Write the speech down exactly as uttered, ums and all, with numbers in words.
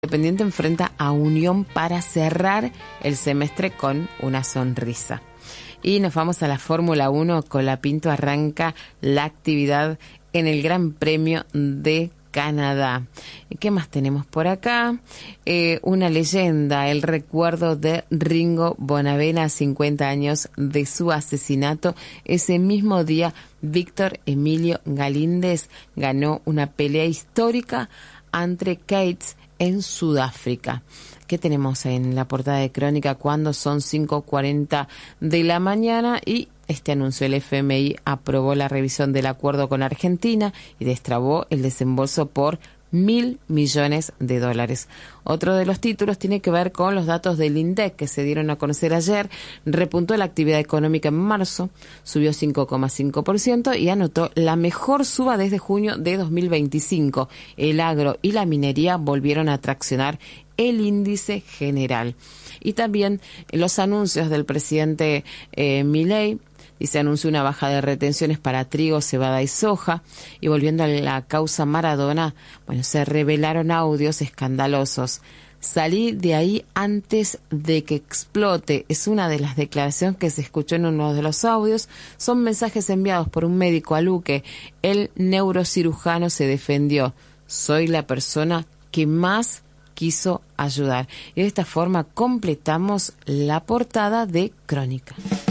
Independiente enfrenta a Unión para cerrar el semestre con una sonrisa. Y nos vamos a la Fórmula uno. Colapinto arranca la actividad en el Gran Premio de Canadá. ¿Qué más tenemos por acá? Eh, una leyenda, el recuerdo de Ringo Bonavena, cincuenta años de su asesinato. Ese mismo día, Víctor Emilio Galíndez ganó una pelea histórica ante Keith en Sudáfrica. ¿Qué tenemos en la portada de Crónica cuando son cinco cuarenta de la mañana? Y este anuncio: el F M I aprobó la revisión del acuerdo con Argentina y destrabó el desembolso por mil millones de dólares. Otro de los títulos tiene que ver con los datos del INDEC que se dieron a conocer ayer. Repuntó la actividad económica en marzo, subió cinco coma cinco por ciento y anotó la mejor suba desde junio de dos mil veinticinco. El agro y la minería volvieron a traccionar el índice general. Y también los anuncios del presidente eh, Milei. Y se anunció una baja de retenciones para trigo, cebada y soja. Y volviendo a la causa Maradona, bueno, se revelaron audios escandalosos. Salí de ahí antes de que explote. Es una de las declaraciones que se escuchó en uno de los audios. Son mensajes enviados por un médico a Luque. El neurocirujano se defendió. Soy la persona que más quiso ayudar. Y de esta forma completamos la portada de Crónica.